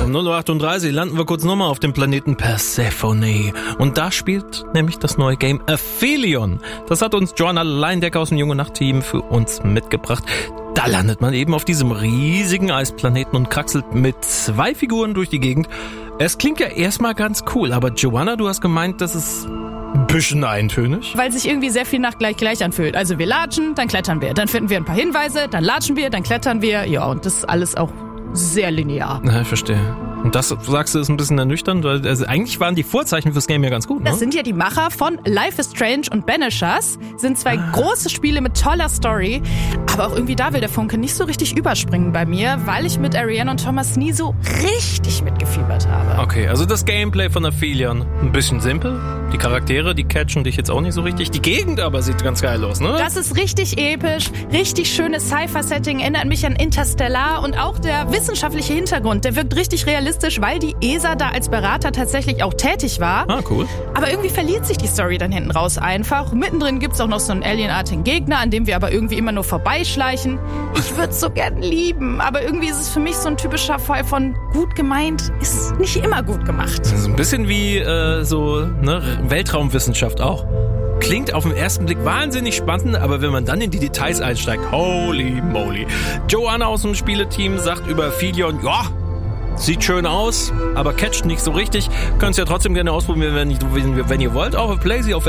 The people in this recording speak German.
Um 0:38 Uhr landen wir kurz nochmal auf dem Planeten Persephone. Und da spielt nämlich das neue Game Aphelion. Das hat uns Joanna Leindecker aus dem Junge Nacht-Team für uns mitgebracht. Da landet man eben auf diesem riesigen Eisplaneten und kraxelt mit 2 Figuren durch die Gegend. Es klingt ja erstmal ganz cool, aber Joanna, du hast gemeint, das ist ein bisschen eintönig. Weil sich irgendwie sehr viel nach gleich anfühlt. Also wir latschen, dann klettern wir. Dann finden wir ein paar Hinweise, dann latschen wir, dann klettern wir. Ja, und das ist alles auch sehr linear. Na, ich verstehe. Und das, sagst du, ist ein bisschen ernüchternd, weil also eigentlich waren die Vorzeichen fürs Game ja ganz gut, ne? Das sind ja die Macher von Life is Strange und Banishers. Sind 2 große Spiele mit toller Story. Aber auch irgendwie da will der Funke nicht so richtig überspringen bei mir, weil ich mit Ariane und Thomas nie so richtig mitgefiebert habe. Okay, also das Gameplay von Aphelion ein bisschen simpel. Die Charaktere, die catchen dich jetzt auch nicht so richtig. Die Gegend aber sieht ganz geil aus, ne? Das ist richtig episch, richtig schönes Sci-Fi-Setting, erinnert mich an Interstellar und auch der wissenschaftliche Hintergrund, der wirkt richtig realistisch, weil die ESA da als Berater tatsächlich auch tätig war. Ah, cool. Aber irgendwie verliert sich die Story dann hinten raus einfach. Mittendrin gibt's auch noch so einen alienartigen Gegner, an dem wir aber irgendwie immer nur vorbeischleichen. Ich würde es so gern lieben, aber irgendwie ist es für mich so ein typischer Fall von gut gemeint, ist nicht immer gut gemacht. So ein bisschen wie Weltraumwissenschaft auch. Klingt auf den ersten Blick wahnsinnig spannend, aber wenn man dann in die Details einsteigt, holy moly. Joanna aus dem Spieleteam sagt über Aphelion, ja, sieht schön aus, aber catcht nicht so richtig. Könnt ihr ja trotzdem gerne ausprobieren, wenn ihr wollt. Auch auf PlayStation, auf